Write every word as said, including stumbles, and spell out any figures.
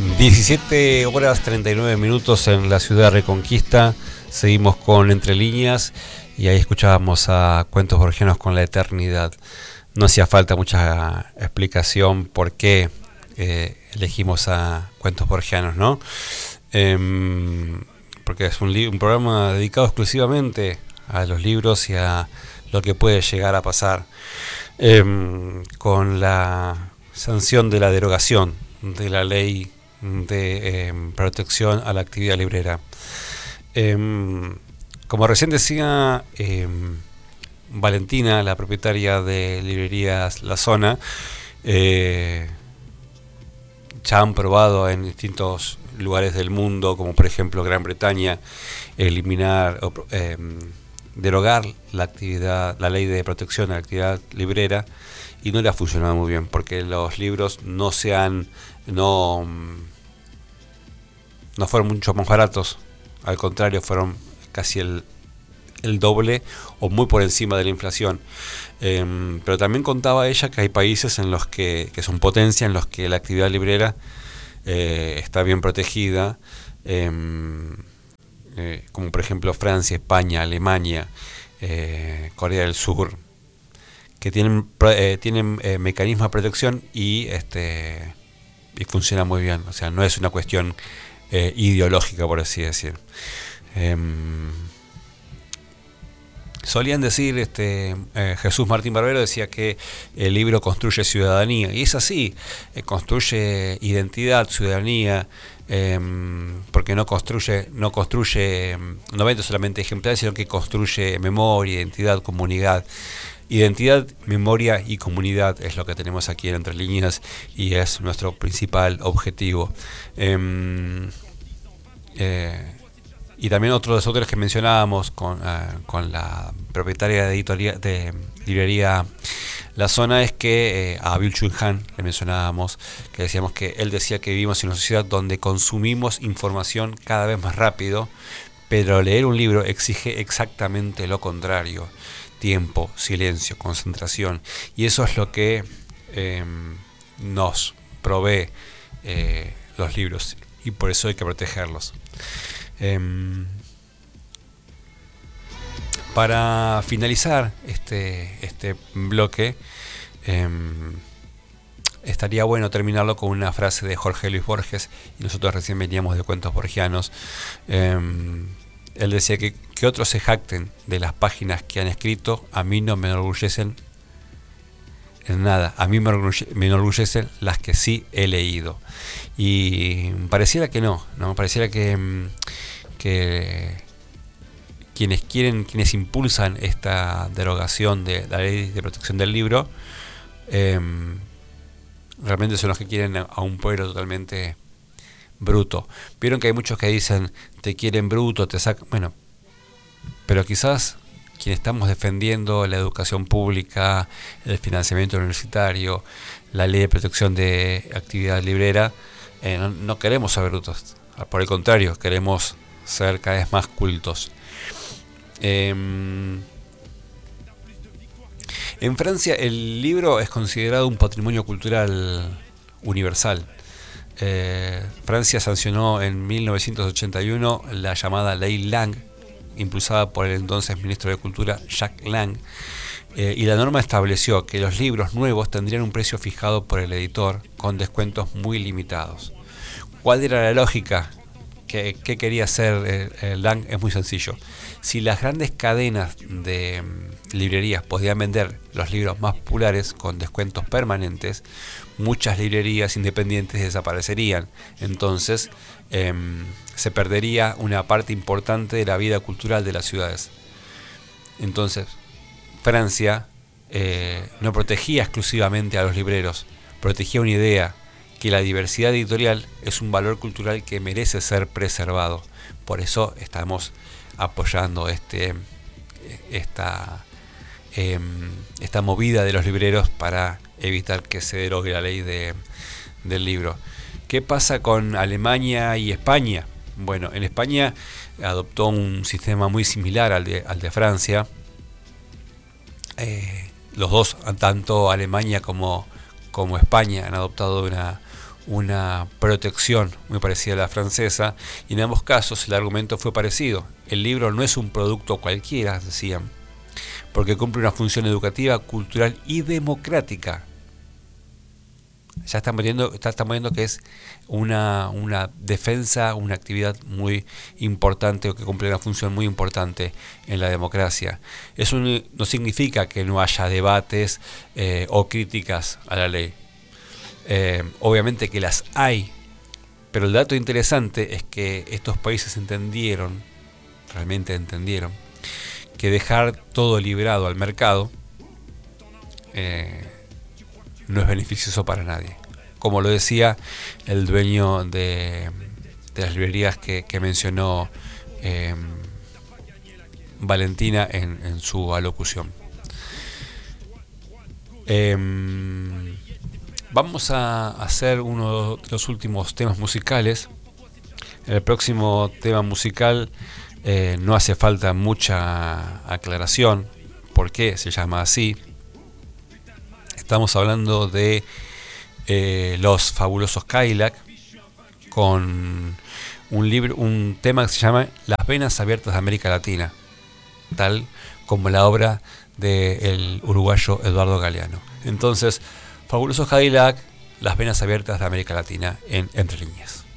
diecisiete horas treinta y nueve minutos en la ciudad de Reconquista. Seguimos con Entre Líneas y ahí escuchábamos a Cuentos Borgianos con la Eternidad. No hacía falta mucha explicación por qué eh, elegimos a Cuentos Borgianos, ¿no? Eh, porque es un, li- un programa dedicado exclusivamente a los libros y a lo que puede llegar a pasar eh, con la sanción de la derogación de la ley de eh, protección a la actividad librera. Eh, como recién decía eh, Valentina, la propietaria de librerías La Zona, eh, ya han probado en distintos lugares del mundo, como por ejemplo Gran Bretaña, eliminar o eh, derogar la actividad, la ley de protección a la actividad librera, y no le ha funcionado muy bien porque los libros no se han no no fueron mucho más baratos, al contrario, fueron casi el, el doble o muy por encima de la inflación. Eh, pero también contaba ella que hay países en los que, que son potencia, en los que la actividad librera eh, está bien protegida, eh, eh, como por ejemplo Francia, España, Alemania, eh, Corea del Sur, que tienen eh, tienen eh, mecanismos de protección y este y funciona muy bien. O sea, no es una cuestión eh, ideológica, por así decir. Eh, solían decir, este eh, Jesús Martín Barbero decía que el libro construye ciudadanía, y es así, eh, construye identidad, ciudadanía, eh, porque no construye, no construye, no vende solamente ejemplares, sino que construye memoria, identidad, comunidad. Identidad, memoria y comunidad es lo que tenemos aquí en Entre Líneas y es nuestro principal objetivo. Eh, eh, y también otro de los autores que mencionábamos con, uh, con la propietaria de, editoría, de librería La Zona es que eh, a Byung-Chul Han le mencionábamos, que decíamos que él decía que vivimos en una sociedad donde consumimos información cada vez más rápido, pero leer un libro exige exactamente lo contrario: tiempo, silencio, concentración, y eso es lo que eh, nos provee eh, los libros, y por eso hay que protegerlos. Eh, para finalizar este, este bloque, eh, estaría bueno terminarlo con una frase de Jorge Luis Borges, y nosotros recién veníamos de Cuentos Borgianos. Eh, él decía que, que otros se jacten de las páginas que han escrito, a mí no me enorgullecen en nada, a mí me, enorgulle, me enorgullecen las que sí he leído. Y pareciera que no, ¿no? Pareciera que, que quienes quieren, quienes impulsan esta derogación de la ley de protección del libro, eh, realmente son los que quieren a un pueblo totalmente bruto. Vieron que hay muchos que dicen te quieren bruto, te sacan. Bueno, pero quizás quienes estamos defendiendo la educación pública, el financiamiento universitario, la ley de protección de actividad librera, eh, no, no queremos ser brutos. Por el contrario, queremos ser cada vez más cultos. Eh, en Francia el libro es considerado un patrimonio cultural universal. Eh, Francia sancionó en mil novecientos ochenta y uno la llamada Ley Lang, impulsada por el entonces ministro de Cultura Jacques Lang, eh, y la norma estableció que los libros nuevos tendrían un precio fijado por el editor con descuentos muy limitados. ¿Cuál era la lógica? ¿Qué, qué quería hacer eh, eh, Lang? Es muy sencillo. Si las grandes cadenas de mm, librerías podían vender los libros más populares con descuentos permanentes, muchas librerías independientes desaparecerían. Entonces eh, se perdería una parte importante de la vida cultural de las ciudades. Entonces Francia eh, no protegía exclusivamente a los libreros, protegía una idea: que la diversidad editorial es un valor cultural que merece ser preservado. Por eso estamos apoyando este esta eh, esta movida de los libreros para evitar que se derogue la ley de, del libro. ¿Qué pasa con Alemania y España? Bueno, en España adoptó un sistema muy similar al de, al de Francia. Eh, los dos, tanto Alemania como, como España, han adoptado una una protección muy parecida a la francesa, y en ambos casos el argumento fue parecido. El libro no es un producto cualquiera, decían, porque cumple una función educativa, cultural y democrática. Ya están viendo, están viendo que es una, una defensa, una actividad muy importante, o que cumple una función muy importante en la democracia. Eso no significa que no haya debates eh, o críticas a la ley. Eh, obviamente que las hay, pero el dato interesante es que estos países entendieron, realmente entendieron, que dejar todo librado al mercado eh, no es beneficioso para nadie. Como lo decía el dueño de, de las librerías que, que mencionó eh, Valentina en, en su alocución. Eh, vamos a hacer uno de los últimos temas musicales. El próximo tema musical eh, no hace falta mucha aclaración por qué se llama así. Estamos hablando de eh, Los Fabulosos Cadillac, con un libro, un tema que se llama Las Venas Abiertas de América Latina, tal como la obra del uruguayo Eduardo Galeano. Entonces, Fabulosos Cadillac, Las Venas Abiertas de América Latina, en Entre Líneas.